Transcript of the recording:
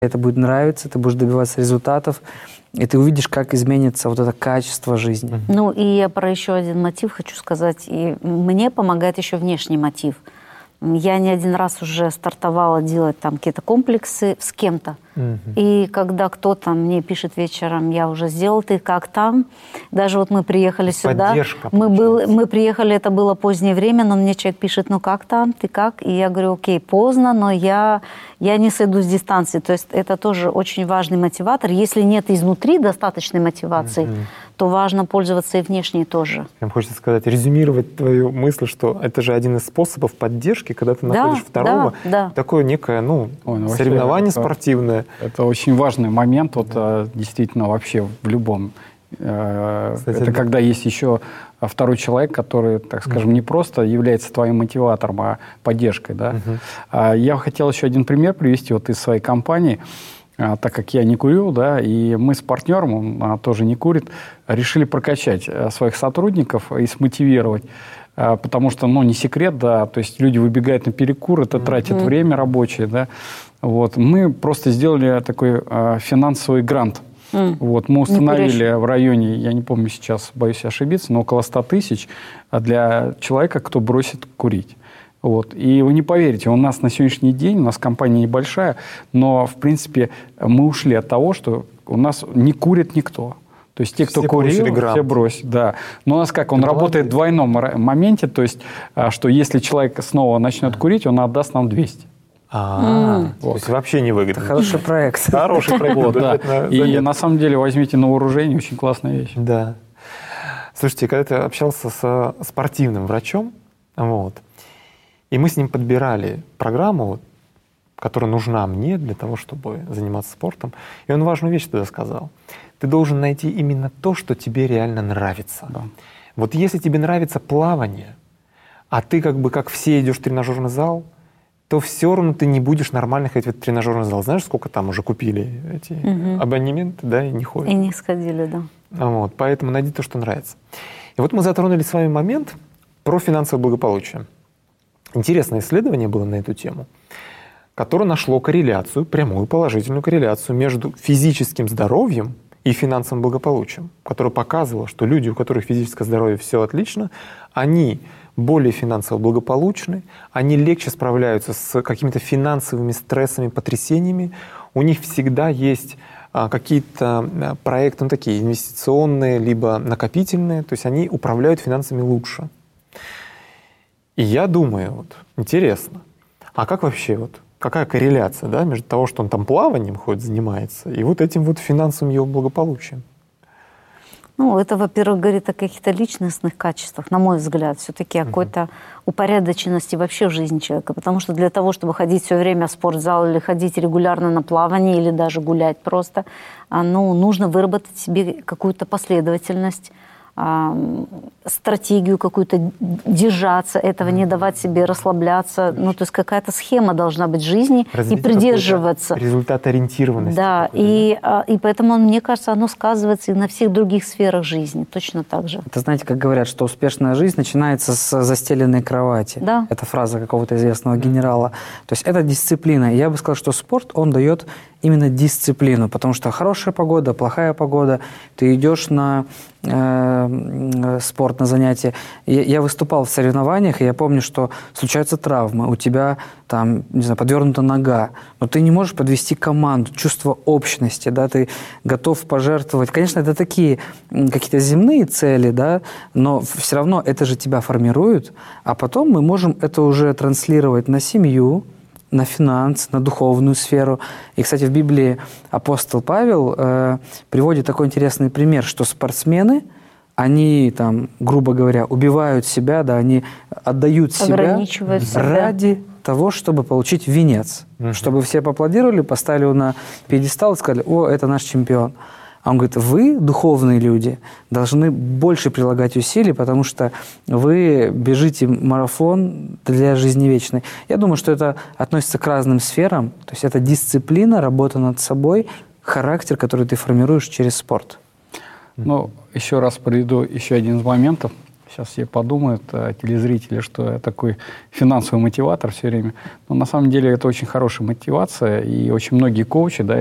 это будет нравиться, ты будешь добиваться результатов, и ты увидишь, как изменится вот это качество жизни. Ну, и я про еще один мотив хочу сказать. И мне помогает еще внешний мотив. Я не один раз уже стартовала делать там какие-то комплексы с кем-то. И когда кто-то мне пишет вечером, я уже сделал, ты как там? Даже вот мы приехали сюда. Мы приехали, это было позднее время, но мне человек пишет, ну как там, ты как? И я говорю, окей, поздно, но я не сойду с дистанции. То есть это тоже очень важный мотиватор. Если нет изнутри достаточной мотивации, то важно пользоваться и внешней тоже. Прям хочется сказать, резюмировать твою мысль, что это же один из способов поддержки, когда ты находишь второго. Такое некое, соревнование спортивное. Это очень важный момент, действительно, вообще в любом. Это когда есть еще второй человек, который, так скажем, не просто является твоим мотиватором, а поддержкой. Да? Я хотел еще один пример привести из своей компании. Так как я не курю, и мы с партнером, он тоже не курит, решили прокачать своих сотрудников и смотивировать. Потому что, не секрет, то есть люди выбегают на перекур, это тратит время рабочее, Мы просто сделали такой финансовый грант. Мы установили в районе, я не помню сейчас, боюсь ошибиться, но около 100 тысяч для человека, кто бросит курить. И вы не поверите, у нас на сегодняшний день, у нас компания небольшая, но, в принципе, мы ушли от того, что у нас не курит никто. То есть те, кто курил, все бросили. Да. Но у нас он работает в двойном моменте, то есть, что если человек снова начнет курить, он отдаст нам 200. То есть вообще не выгодно. Это хороший проект. Хороший проект. И на самом деле возьмите на вооружение, очень классная вещь. Да. Слушайте, когда ты общался с спортивным врачом, и мы с ним подбирали программу, которая нужна мне для того, чтобы заниматься спортом, и он важную вещь тогда сказал. Ты должен найти именно то, что тебе реально нравится. Да. Если тебе нравится плавание, а ты как все идешь в тренажерный зал, то все равно ты не будешь нормально ходить в этот тренажерный зал. Знаешь, сколько там уже купили эти абонементы, и не ходят? И не сходили, да. Поэтому найди то, что нравится. И мы затронули с вами момент про финансовое благополучие. Интересное исследование было на эту тему, которое нашло корреляцию, прямую положительную корреляцию между физическим здоровьем и финансовым благополучием, которое показывало, что люди, у которых физическое здоровье все отлично, они более финансово благополучны, они легче справляются с какими-то финансовыми стрессами, потрясениями, у них всегда есть какие-то проекты такие инвестиционные, либо накопительные, то есть они управляют финансами лучше. И я думаю, интересно, а как вообще, какая корреляция между того, что он там плаванием занимается, и этим финансовым его благополучием? Это, во-первых, говорит о каких-то личностных качествах, на мой взгляд, все-таки о какой-то упорядоченности вообще в жизни человека. Потому что для того, чтобы ходить все время в спортзал или ходить регулярно на плавание, или даже гулять просто, нужно выработать себе какую-то последовательность, стратегию какую-то, держаться этого, не давать себе расслабляться. То есть какая-то схема должна быть в жизни и придерживаться. Результат-ориентированность. Да, и поэтому, мне кажется, оно сказывается и на всех других сферах жизни, точно так же. Это, знаете, как говорят, что успешная жизнь начинается с застеленной кровати. Да. Это фраза какого-то известного генерала. То есть это дисциплина. И я бы сказал, что спорт, он дает именно дисциплину, потому что хорошая погода, плохая погода, ты идешь на спорт, на занятия. Я выступал в соревнованиях, и я помню, что случаются травмы, у тебя там, не знаю, подвернута нога, но ты не можешь подвести команду, чувство общности, ты готов пожертвовать. Конечно, это такие какие-то земные цели, но все равно это же тебя формирует, а потом мы можем это уже транслировать на семью, на финансы, на духовную сферу. И, кстати, в Библии апостол Павел приводит такой интересный пример, что спортсмены, они, грубо говоря, убивают себя, они отдают себя ради того, чтобы получить венец. Чтобы все поаплодировали, поставили его на пьедестал и сказали: «О, это наш чемпион». А он говорит: вы, духовные люди, должны больше прилагать усилий, потому что вы бежите марафон для жизни вечной. Я думаю, что это относится к разным сферам. То есть это дисциплина, работа над собой, характер, который ты формируешь через спорт. Еще раз приведу еще один из моментов. Сейчас все подумают, телезрители, что я такой финансовый мотиватор все время. Но на самом деле это очень хорошая мотивация, и очень многие коучи, да,